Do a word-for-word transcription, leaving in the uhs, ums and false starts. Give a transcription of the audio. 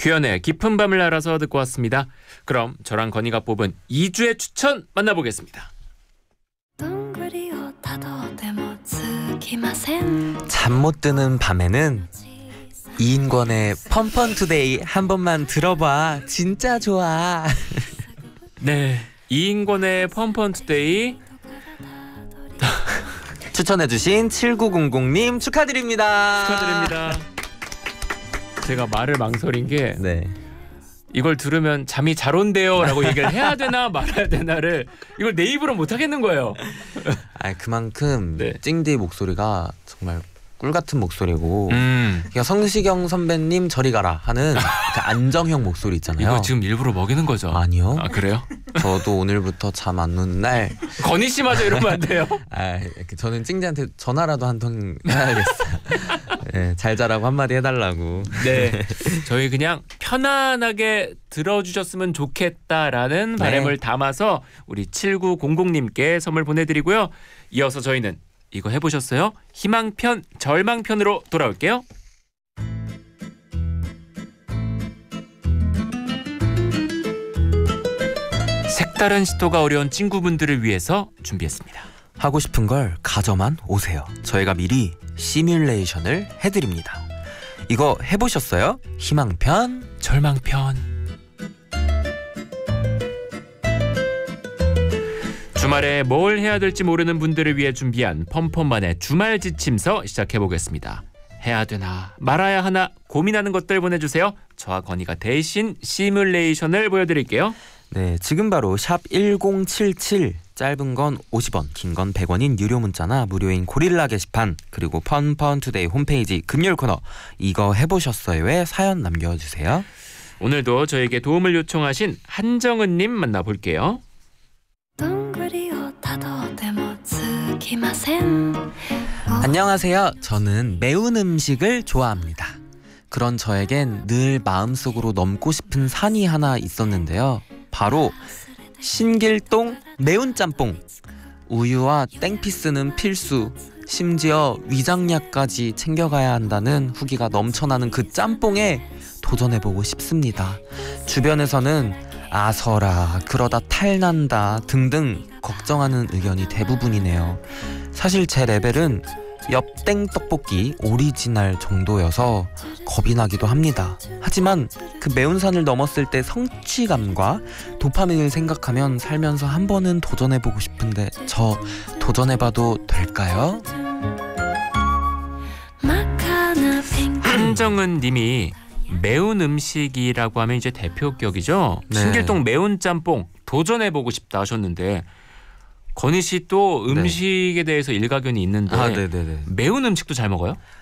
규현의 깊은 밤을 날아서 듣고 왔습니다. 그럼 저랑 건이가 뽑은 이 주의 추천 만나보겠습니다. 잠 못 드는 밤에는 이인권의 펀펀투데이 한 번만 들어봐. 진짜 좋아. 네, 이인권의 펀펀투데이 추천해주신 칠구공공님 축하드립니다. 축하드립니다. 제가 말을 망설인 게 네. 이걸 들으면 잠이 잘 온대요 라고 얘기를 해야 되나 말아야 되나를 이걸 내 입으로 못 하겠는 거예요. 아, 그만큼 네. 찡디 목소리가 정말 꿀 같은 목소리고 음. 그냥 성시경 선배님 저리 가라 하는 그 안정형 목소리 있잖아요. 이거 지금 일부러 먹이는 거죠? 아니요. 아, 그래요? 저도 오늘부터 잠 안 오는 날 건희 씨마저 이러면 안 돼요? 아, 저는 찡디한테 전화라도 한 통 해야겠어요. 네, 잘 자라고 한마디 해달라고. 네, 저희 그냥 편안하게 들어주셨으면 좋겠다라는 네. 바람을 담아서 우리 칠구공공님께 선물 보내드리고요. 이어서 저희는 이거 해보셨어요? 희망편, 절망편으로 돌아올게요. 색다른 시도가 어려운 친구분들을 위해서 준비했습니다. 하고 싶은 걸 가져만 오세요. 저희가 미리 시뮬레이션을 해드립니다. 이거 해보셨어요? 희망편, 절망편. 주말에 뭘 해야 될지 모르는 분들을 위해 준비한 펌펌만의 주말 지침서 시작해보겠습니다. 해야 되나 말아야 하나 고민하는 것들 보내주세요. 저와 건이가 대신 시뮬레이션을 보여드릴게요. 네, 지금 바로 샵 일공칠칠, 짧은 건 오십 원, 긴 건 백 원인 유료 문자나 무료인 고릴라 게시판, 그리고 펀펀투데이 홈페이지 금요일 코너 이거 해보셨어요에 사연 남겨주세요. 오늘도 저에게 도움을 요청하신 한정은님 만나볼게요. 안녕하세요. 저는 매운 음식을 좋아합니다. 그런 저에겐 늘 마음속으로 넘고 싶은 산이 하나 있었는데요. 바로 신길동 매운 짬뽕. 우유와 땡피스는 필수. 심지어 위장약까지 챙겨가야 한다는 후기가 넘쳐나는 그 짬뽕에 도전해보고 싶습니다. 주변에서는 아서라, 그러다 탈난다 등등 걱정하는 의견이 대부분이네요. 사실 제 레벨은 엽땡 떡볶이 오리지널 정도여서 겁이 나기도 합니다. 하지만 그 매운 산을 넘었을 때 성취감과 도파민을 생각하면 살면서 한 번은 도전해보고 싶은데 저 도전해봐도 될까요? 한정은 님이 매운 음식이라고 하면 이제 대표격이죠. 네. 신길동 매운 짬뽕 도전해보고 싶다 하셨는데 건희 씨 또 음식에 대해서 일가견이 있는데 아, 네네네. 매운 음식도 잘 먹어요?